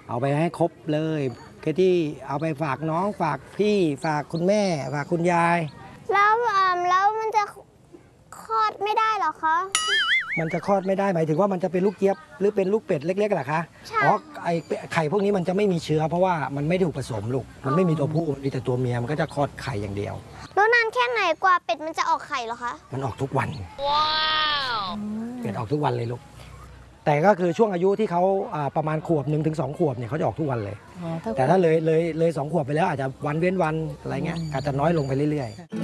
เอาไปให้ครบเลยคือที่เอาไปฝากน้องฝากพี่ฝากคุณแม่ฝากคุณยายแล้วมันจะคลอดไม่ได้เหรอคะมันจะคลอดไม่ได้หมายถึงว่ามันจะเป็นลูกเจี๊ยบหรือเป็นลูกเป็ดเล็กๆเหรอคะใช่อ๋อไข่พวกนี้มันจะไม่มีเชื้อเพราะว่ามันไม่ถูกผสมลูกมันไม่มีตัวผู้มีแต่ตัวเมียมันก็จะคลอดไข่อย่างเดียวแล้วนานแค่ไหนกว่าเป็ดมันจะออกไข่เหรอคะมันออกทุกวันว้าวเป็ดออกทุกวันเลยลูกแต่ก็คือช่วงอายุที่เขาประมาณขวบ1 ถึง 2 ขวบเนี่ยเขาจะออกทุกวันเลยแต่ถ้าเลย2 ขวบไปแล้วอาจจะวันเว้นวันอะไรเงี้ยอาจจะน้อยลงไปเรื่อยๆ